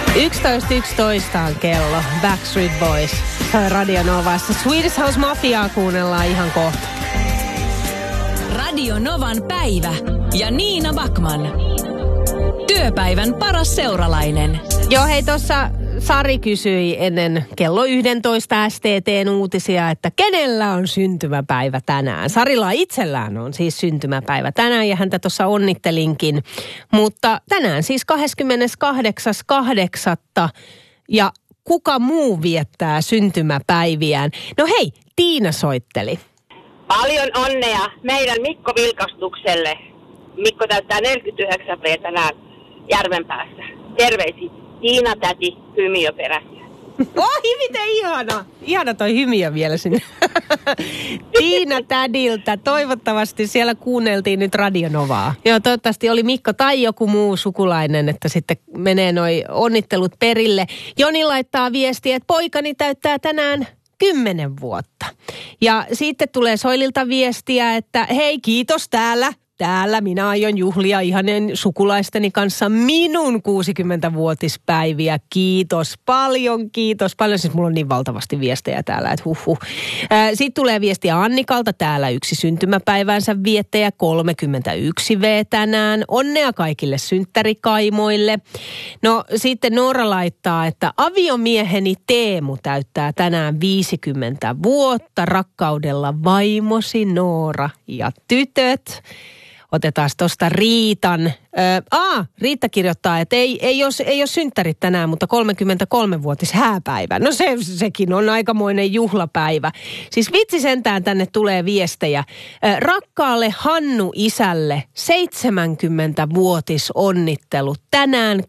11.11 on kello. Backstreet Boys. Radio Novassa. Swedish House Mafiaa kuunnellaan ihan kohta. Radio Novan päivä ja Niina Backman. Työpäivän paras seuralainen. Joo, hei, tuossa Sari kysyi ennen kello 11 STT:n uutisia, että kenellä on syntymäpäivä tänään. Sarilla itsellään on siis syntymäpäivä tänään ja häntä tuossa onnittelinkin. Mutta tänään siis 28.8. ja kuka muu viettää syntymäpäiviään? No hei, Tiina soitteli. Paljon onnea meidän Mikko Vilkastukselle. Mikko täyttää 49 V tänään Järvenpäässä. Terveisiä Tiina täti Hymiöperässä. Oi, miten ihana. Ihana toi Hymiö vielä sinne. Tiina tädiltä. Toivottavasti siellä kuunneltiin nyt Radio Novaa. Joo, toivottavasti oli Mikko tai joku muu sukulainen, että sitten menee noi onnittelut perille. Joni laittaa viestiä, että poikani täyttää tänään 10 vuotta. Ja sitten tulee Soililta viestiä, että hei, kiitos täällä minä aion juhlia ihanen sukulaisteni kanssa minun 60-vuotispäiviä. Kiitos paljon. Siis mulla on niin valtavasti viestejä täällä, että huhhuh. Sitten tulee viestiä Annikalta. Täällä yksi syntymäpäivänsä viettäjä, 31 V tänään. Onnea kaikille synttärikaimoille. No sitten Noora laittaa, että aviomieheni Teemu täyttää tänään 50 vuotta. Rakkaudella vaimosi Noora ja tytöt. Otetaan tuosta Riitan. Riitta kirjoittaa, että ei ole synttärit tänään, mutta 33-vuotis hääpäivä. No sekin on aikamoinen juhlapäivä. Siis vitsi sentään tänne tulee viestejä. Rakkaalle Hannu isälle 70-vuotis onnittelut. Tänään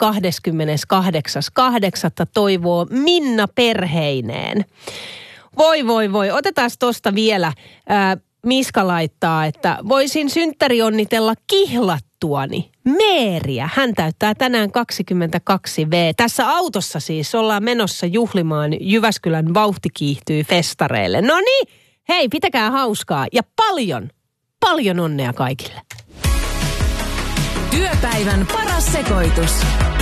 28.8. toivoo Minna perheineen. Voi. Otetaan tuosta vielä. Miska laittaa, että voisin synttäri onnitella kihlattuani Meeriä. Hän täyttää tänään 22 V. Tässä autossa siis ollaan menossa juhlimaan Jyväskylän Vauhti kiihtyy festareille. No niin, hei, pitäkää hauskaa ja paljon onnea kaikille. Työpäivän paras sekoitus.